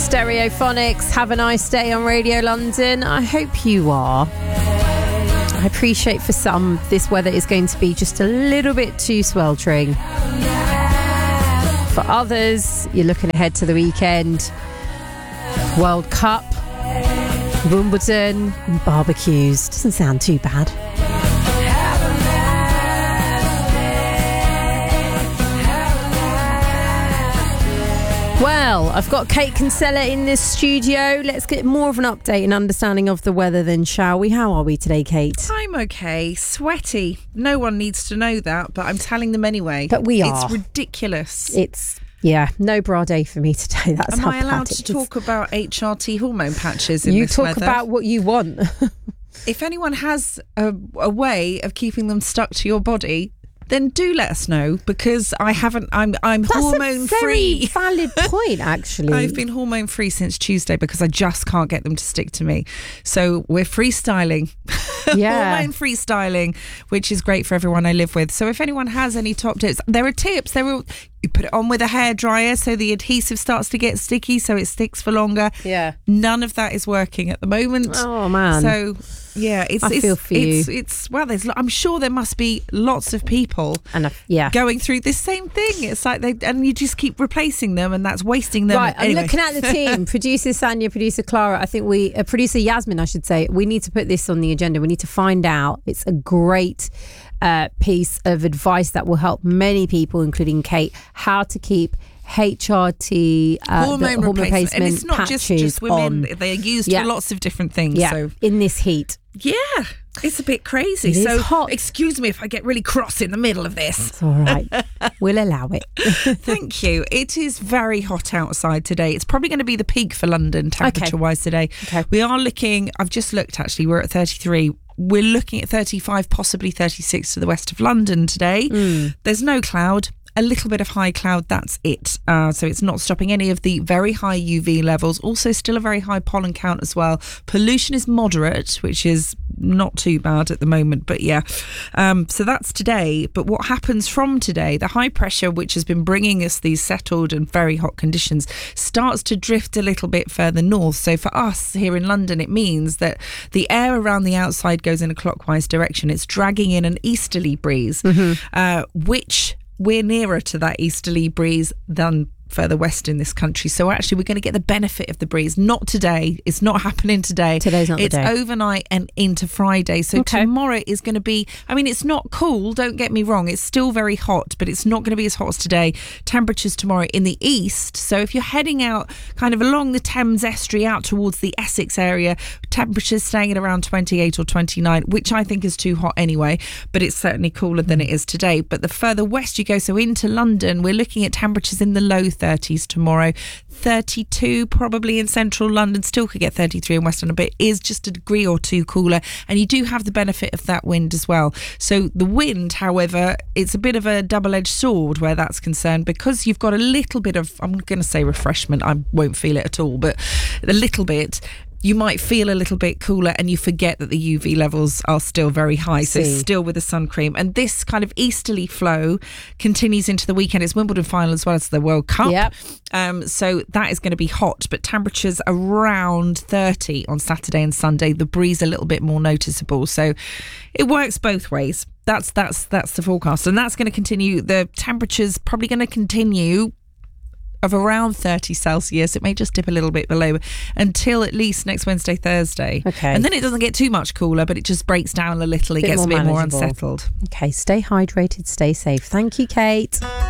Stereophonics, have a nice day on Radio London. I hope you are. I appreciate for some this weather is going to be just a little bit too sweltering. For others, you're looking ahead to the weekend. World Cup, Wimbledon, and barbecues. Doesn't sound too bad. Well, I've got Kate Kinsella in this studio. Let's get more of an update and understanding of the weather then, shall we? How are we today, Kate? I'm okay. Sweaty. No one needs to know that, but I'm telling them anyway. But we are. It's ridiculous. Yeah, no bra day for me today. That's how Am I allowed bad to talk about HRT hormone patches in this weather? You talk about what you want. If anyone has a way of keeping them stuck to your body, then do let us know, because I'm hormone free. That's a very valid point, actually. I've been hormone free since Tuesday because I just can't get them to stick to me. So we're freestyling. Yeah. Hormone freestyling, which is great for everyone I live with. So if anyone has any top tips, there are tips. You put it on with a hairdryer so the adhesive starts to get sticky so it sticks for longer. Yeah. None of that is working at the moment. Oh, man. So yeah, I feel for you. I'm sure there must be lots of people going through this same thing. It's like and you just keep replacing them, and that's wasting them. Right, anyway. I'm looking at the team. Producer Sanya, producer Clara. I think producer Yasmin, I should say. We need to put this on the agenda. We need to find out. It's a great piece of advice that will help many people, including Kate, how to keep HRT hormone replacement, and it's not just women on. They're used for lots of different things. So in this heat, it's a bit crazy. It is hot. Excuse me if I get really cross in the middle of this. It's all right. We'll allow it. Thank you. It is very hot outside today. It's probably going to be the peak for London temperature wise today. Okay. We are looking, I've just looked actually, we're at 33. We're looking at 35, possibly 36 to the west of London today. There's no cloud. A little bit of high cloud, that's it. So it's not stopping any of the very high UV levels. Also still a very high pollen count as well. Pollution is moderate, which is not too bad at the moment, but so that's today. But what happens from today, the high pressure which has been bringing us these settled and very hot conditions starts to drift a little bit further north. So for us here in London, it means that the air around the outside goes in a clockwise direction. It's dragging in an easterly breeze, which we're nearer to that easterly breeze than further west in this country. So actually we're going to get the benefit of the breeze. Not today. It's not happening today. Today's not the day. It's overnight and into Friday. So tomorrow is going to be, it's not cool, don't get me wrong. It's still very hot, but it's not going to be as hot as today. Temperatures tomorrow in the east. So if you're heading out kind of along the Thames estuary out towards the Essex area, temperatures staying at around 28 or 29, which I think is too hot anyway, but it's certainly cooler than it is today. But the further west you go, so into London, we're looking at temperatures in the low 30s tomorrow. 32 probably in central London, still could get 33 in West London, but it is just a degree or two cooler, and you do have the benefit of that wind as well. So the wind, however, it's a bit of a double-edged sword where that's concerned, because you've got a little bit of, I'm going to say refreshment, I won't feel it at all, but a little bit. You might feel a little bit cooler, and you forget that the UV levels are still very high, so still with the sun cream. And this kind of easterly flow continues into the weekend. It's Wimbledon final as well as the World Cup. So that is going to be hot, but temperatures around 30 on Saturday and Sunday. The breeze a little bit more noticeable, so it works both ways. That's the forecast, and that's going to continue. The temperatures probably going to continue of around 30 Celsius. It may just dip a little bit below until at least next Wednesday, Thursday. Okay. And then it doesn't get too much cooler, but it just breaks down a little. It gets a bit more unsettled. Okay, stay hydrated, stay safe. Thank you, Kate.